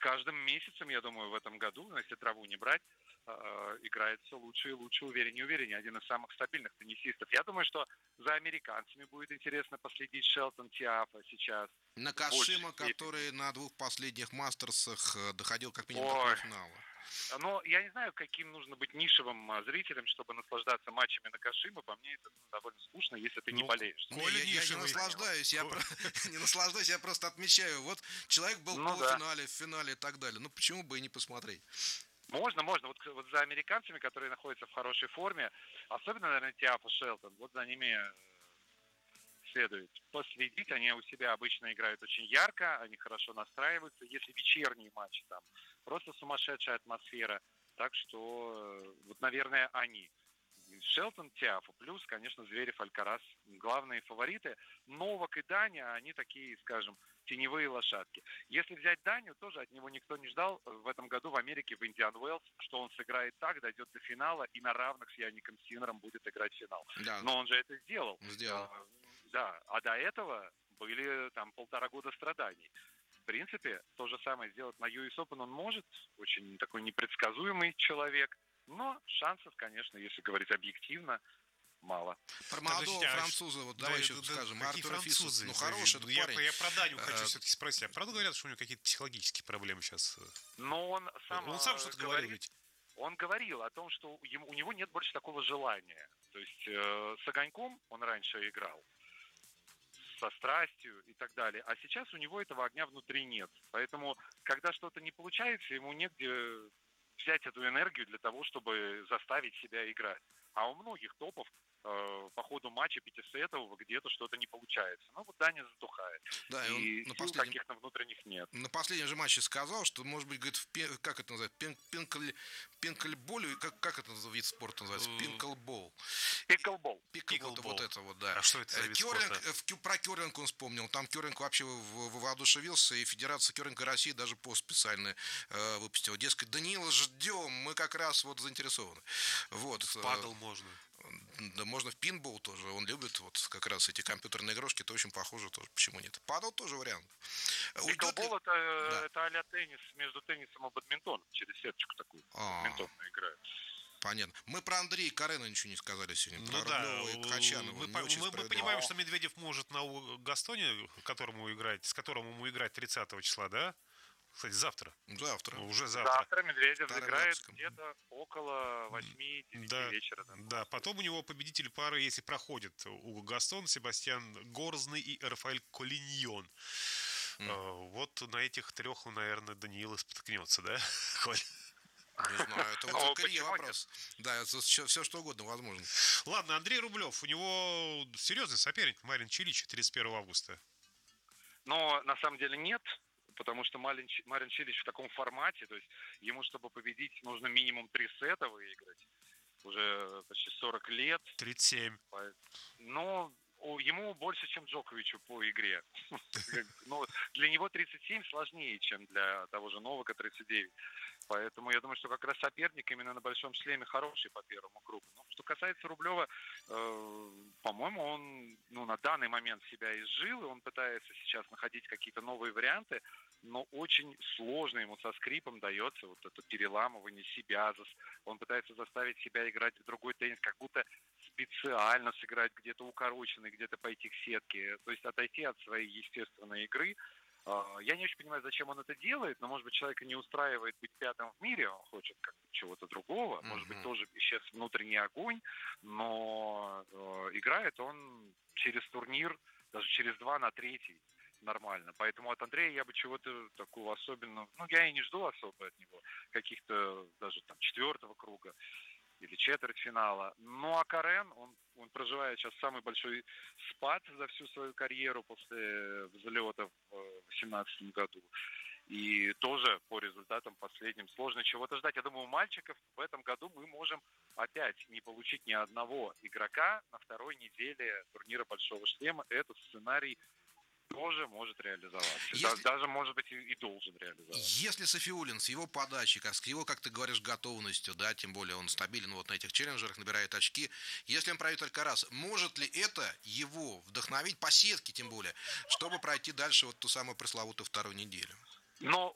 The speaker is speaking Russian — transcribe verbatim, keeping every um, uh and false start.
каждым месяцем, я думаю, в этом году, если траву не брать, играет все лучше и лучше, увереннее и увереннее. Один из самых стабильных теннисистов. Я думаю, что за американцами будет интересно последить Шелтон Тиафа сейчас. Накашима, который на двух последних мастерсах доходил как минимум Ой. до полуфинала. Но я не знаю, каким нужно быть нишевым зрителем, чтобы наслаждаться матчами Накашимы. По мне, это довольно скучно, если ты ну, не болеешь. Не, я, я не наслаждаюсь, я про... не наслаждаюсь, я просто отмечаю. Вот человек был ну, в полуфинале, да. в финале и так далее. Ну почему бы и не посмотреть? Можно, можно. Вот, вот за американцами, которые находятся в хорошей форме, особенно, наверное, Тиаф и Шелтон, вот за ними следует последить. Они у себя обычно играют очень ярко, они хорошо настраиваются. Если вечерние матчи, там просто сумасшедшая атмосфера. Так что, вот, наверное, они. Шелтон, Тиаф, плюс, конечно, Зверев, Алькарас, главные фавориты. Новак и Даня, они такие, скажем, теневые лошадки. Если взять Даню, тоже от него никто не ждал в этом году в Америке, в Индиан Уэллс, что он сыграет так, дойдет до финала и на равных с Яником Синнером будет играть финал. Да. Но он же это сделал. Сделал. А, да, а до этого были там полтора года страданий. В принципе, то же самое сделать на ю эс Open он может. Очень такой непредсказуемый человек. Но шансов, конечно, если говорить объективно, мало. Про молодого а француза, вот да, давай еще да, скажем, да, Артура Фисуса, ну хороший ну, я, парень. Я про Даню хочу все-таки спросить. А правда говорят, что у него какие-то психологические проблемы сейчас? Но он сам, он сам что-то говорил ведь. Он говорил о том, что ему, у него нет больше такого желания. То есть э, с Огоньком он раньше играл, со страстью и так далее. А сейчас у него этого огня внутри нет. Поэтому, когда что-то не получается, ему негде взять эту энергию для того, чтобы заставить себя играть. А у многих топов э, по ходу матча пятисетового где-то что-то не получается. Ну, вот Даня затухает. Да, и, и он сил на последнем... каких-то внутренних нет. На последнем же матче сказал, что, может быть, говорит, в пен... как это называется, Пен... Пенкл... пенклболю, как, как это вид спорта называется? Пинклбол. Пиклбол. Пиклбол, вот это вот, да. А что это за вид Кёрлинг, спорта? Про кёрлинг он вспомнил. Там кёрлинг вообще воодушевился, и Федерация кёрлинга России даже пост специально э, выпустила. Дескать, Даниила ждем, мы как раз вот заинтересованы. Вот. В падл можно. Да можно в пинбол тоже. Он любит вот как раз эти компьютерные игрушки. Это очень похоже тоже. Почему нет? Падл тоже вариант. Пиклбол ли... это, да. это а-ля теннис между теннисом и бадминтоном. Через сеточку такую. Бадминтонную играют. Понятно. Мы про Андрея Карена ничего не сказали сегодня. Ну про да, Рублева и Ткачанова. Мы, мы, мы понимаем, что Медведев может на Гастоне, которому играть, с которым ему играть тридцатого числа, да? Кстати, завтра. Завтра. Уже завтра. Завтра Медведев играет где-то около восьми-девяти да, вечера. Да. да, потом у него победитель пары, если проходит Уго Гастон, Себастьян Горзный и Рафаэль Колиньон. Mm. Вот на этих трех, наверное, Даниил споткнется, да, Коль? Не знаю, это вот закрытый вопрос. Да, это все, все что угодно возможно. Ладно, Андрей Рублев, у него серьезный соперник Марин Чилич тридцать первого августа. Но на самом деле нет, потому что Марин, Марин Чилич в таком формате, то есть ему, чтобы победить, нужно минимум три сета выиграть. Уже почти сорок лет. тридцать семь. Но ему больше, чем Джоковичу по игре. Но для него тридцать семь сложнее, чем для того же Новака тридцать девять. Поэтому я думаю, что как раз соперник именно на большом шлеме хороший по первому кругу. Но что касается Рублева, э, по-моему, он ну, на данный момент себя изжил, и он пытается сейчас находить какие-то новые варианты, но очень сложно ему со скрипом дается вот это переламывание себя. Он пытается заставить себя играть в другой теннис, как будто специально сыграть где-то укороченный, где-то пойти к сетке, то есть отойти от своей естественной игры. Я не очень понимаю, зачем он это делает, но, может быть, человека не устраивает быть пятым в мире, он хочет как бы чего-то другого, может быть, тоже исчез внутренний огонь, но э, играет он через турнир, даже через два на третий нормально. Поэтому от Андрея я бы чего-то такого особенного, ну, я и не жду особо от него, каких-то даже там четвертого круга или четвертьфинала. Ну, а Карен, он, он проживает сейчас самый большой спад за всю свою карьеру после взлета в две тысячи восемнадцатом году. И тоже по результатам последним сложно чего-то ждать. Я думаю, у мальчиков в этом году мы можем опять не получить ни одного игрока на второй неделе турнира Большого Шлема. Этот сценарий тоже может реализоваться. Если, даже, может быть, и, и должен реализоваться. Если Софиулин с его подачей, как, с его, как ты говоришь, готовностью, да, тем более он стабилен вот на этих челленджерах, набирает очки, если он пройдет Алькарас, может ли это его вдохновить, по сетке тем более, чтобы пройти дальше вот ту самую пресловутую вторую неделю? Но